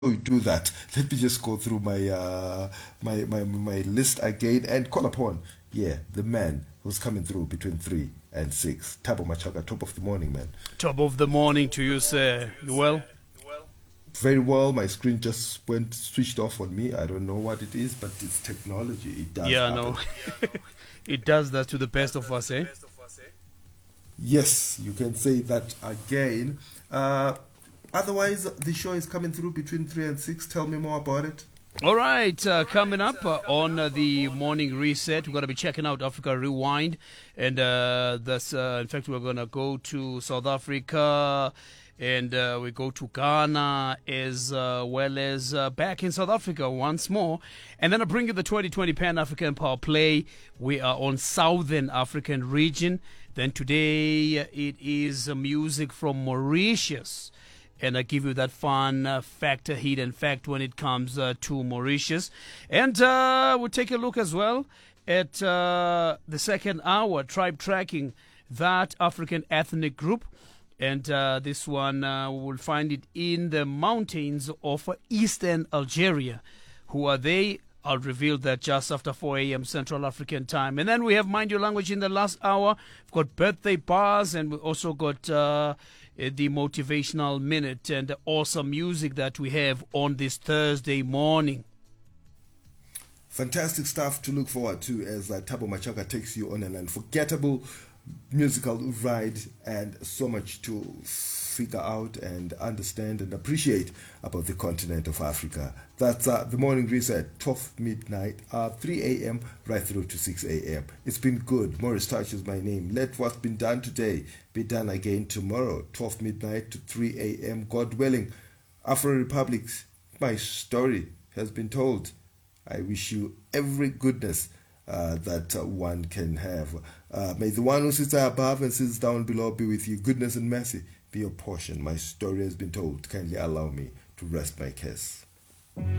we do that, let me just go through my list again and call upon, yeah, the man who's coming through between 3 and 6. Tabo Machaka, top of the morning, man. Top of the morning to you, sir. You well? Very well. My screen just went switched off on me. I don't know what it is, but it's technology. It does Yeah, happen. no. It does that to the best of us, eh? Yes, you can say that again. Otherwise, the show is coming through between 3 and 6. Tell me more about it. All right, coming up on the morning reset, we're going to be checking out Africa Rewind. And that's, in fact, we're going to go to South Africa and we go to Ghana as well as back in South Africa once more. And then I bring you the 2020 Pan-African Power Play. We are on Southern African region. Then today it is music from Mauritius. And I give you that fun factor, hidden fact when it comes to Mauritius. And we'll take a look as well at the second hour, Tribe Tracking, that African ethnic group. And this one, we will find it in the mountains of eastern Algeria. Who are they? I'll reveal that just after 4 a.m. Central African time. And then we have Mind Your Language in the last hour. We've got birthday bars, and we also got the motivational minute and the awesome music that we have on this Thursday morning. Fantastic stuff to look forward to as Tabo Machaka takes you on an unforgettable musical ride, and so much to figure out and understand and appreciate about the continent of Africa. That's the morning reset, 12 midnight, 3 a.m. right through to 6 a.m. It's been good. Morris Touch is my name. Let what's been done today be done again tomorrow, 12 midnight to 3 a.m. God willing. Afro Republics, my story has been told. I wish you every goodness that one can have. May the one who sits above and sits down below be with you. Goodness and mercy be your portion. My story has been told. Kindly allow me to rest my case.